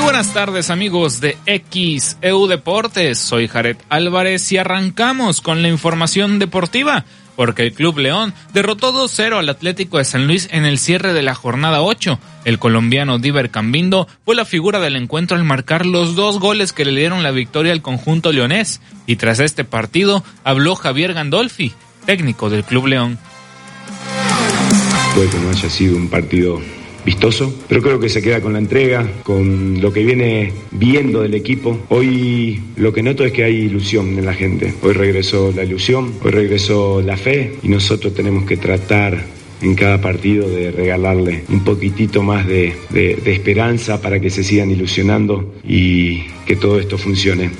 Buenas tardes, amigos de XEU Deportes. Soy Jared Álvarez y arrancamos con la información deportiva, porque el Club León derrotó 2-0 al Atlético de San Luis en el cierre de la jornada 8. El colombiano Diver Cambindo fue la figura del encuentro al marcar los 2 goles que le dieron la victoria al conjunto leonés. Y tras este partido habló Javier Gandolfi, técnico del Club León. Puede que no haya sido un partido vistoso, pero creo que se queda con la entrega, con lo que viene viendo del equipo. Hoy lo que noto es que hay ilusión en la gente. Hoy regresó la ilusión, hoy regresó la fe, y nosotros tenemos que tratar en cada partido de regalarle un poquitito más de esperanza para que se sigan ilusionando y que todo esto funcione.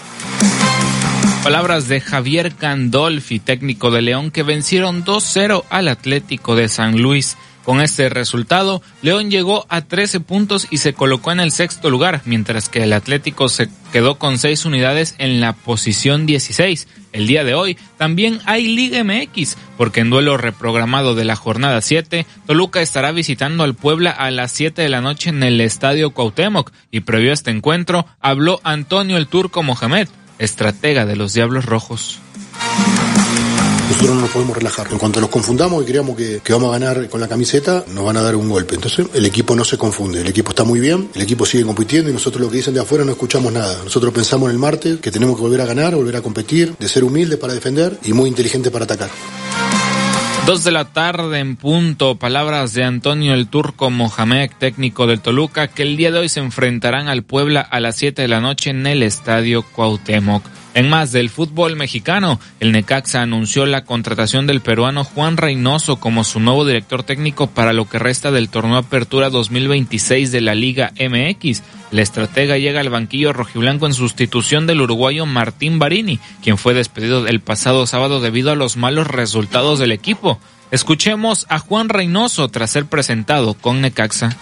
Palabras de Javier Gandolfi, técnico de León, que vencieron 2-0 al Atlético de San Luis. Con este resultado, León llegó a 13 puntos y se colocó en el 6º lugar, mientras que el Atlético se quedó con 6 unidades en la posición 16. El día de hoy también hay Liga MX, porque en duelo reprogramado de la jornada 7, Toluca estará visitando al Puebla a las 7 de la noche en el Estadio Cuauhtémoc, y previo a este encuentro habló Antonio el Turco Mohamed, estratega de los Diablos Rojos. Nosotros no nos podemos relajar. En cuanto nos confundamos y creamos que vamos a ganar con la camiseta, nos van a dar un golpe. Entonces el equipo no se confunde, el equipo está muy bien, el equipo sigue compitiendo y nosotros lo que dicen de afuera no escuchamos nada. Nosotros pensamos en el martes que tenemos que volver a ganar, volver a competir, de ser humildes para defender y muy inteligentes para atacar. 2 de la tarde en punto, palabras de Antonio el Turco Mohamed, técnico del Toluca, que el día de hoy se enfrentarán al Puebla a las 7 de la noche en el Estadio Cuauhtémoc. En más del fútbol mexicano, el Necaxa anunció la contratación del peruano Juan Reynoso como su nuevo director técnico para lo que resta del torneo Apertura 2026 de la Liga MX. El estratega llega al banquillo rojiblanco en sustitución del uruguayo Martín Barini, quien fue despedido el pasado sábado debido a los malos resultados del equipo. Escuchemos a Juan Reynoso tras ser presentado con Necaxa.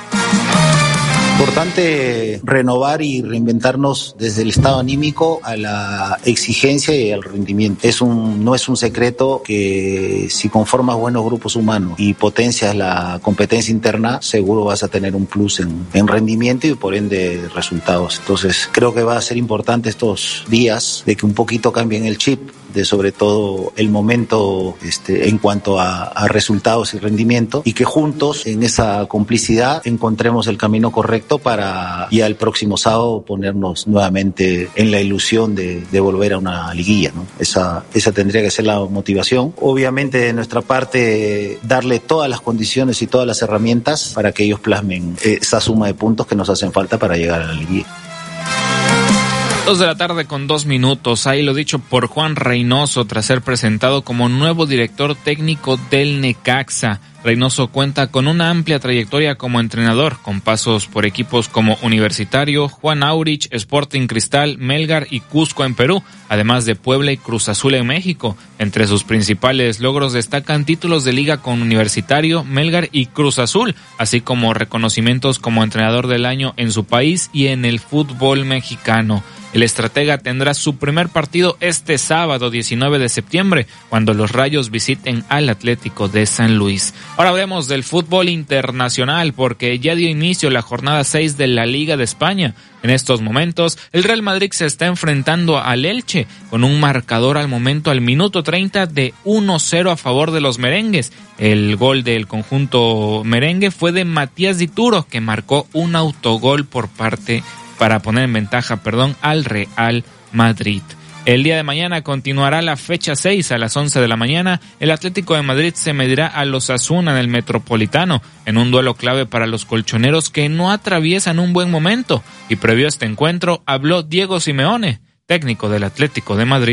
Importante renovar y reinventarnos desde el estado anímico a la exigencia y al rendimiento. No es un secreto que si conformas buenos grupos humanos y potencias la competencia interna, seguro vas a tener un plus en rendimiento y por ende resultados. Entonces creo que va a ser importante estos días de que un poquito cambien el chip, de sobre todo el momento en cuanto a resultados y rendimiento, y que juntos en esa complicidad encontremos el camino correcto para ya el próximo sábado ponernos nuevamente en la ilusión de volver a una liguilla, ¿no? Esa tendría que ser la motivación. Obviamente de nuestra parte darle todas las condiciones y todas las herramientas para que ellos plasmen esa suma de puntos que nos hacen falta para llegar a la liguilla. 2 de la tarde con 2 minutos, ahí lo dicho por Juan Reynoso tras ser presentado como nuevo director técnico del Necaxa. Reynoso cuenta con una amplia trayectoria como entrenador, con pasos por equipos como Universitario, Juan Aurich, Sporting Cristal, Melgar y Cusco en Perú, además de Puebla y Cruz Azul en México. Entre sus principales logros destacan títulos de liga con Universitario, Melgar y Cruz Azul, así como reconocimientos como entrenador del año en su país y en el fútbol mexicano. El estratega tendrá su primer partido este sábado 19 de septiembre, cuando los Rayos visiten al Atlético de San Luis. Ahora hablemos del fútbol internacional, porque ya dio inicio la jornada 6 de la Liga de España. En estos momentos, el Real Madrid se está enfrentando al Elche, con un marcador al momento al minuto 30 de 1-0 a favor de los merengues. El gol del conjunto merengue fue de Matías Dituro, que marcó un autogol para poner en ventaja, al Real Madrid. El día de mañana continuará la fecha 6 a las 11 de la mañana. El Atlético de Madrid se medirá a los Osasuna en el Metropolitano, en un duelo clave para los colchoneros que no atraviesan un buen momento. Y previo a este encuentro habló Diego Simeone, técnico del Atlético de Madrid.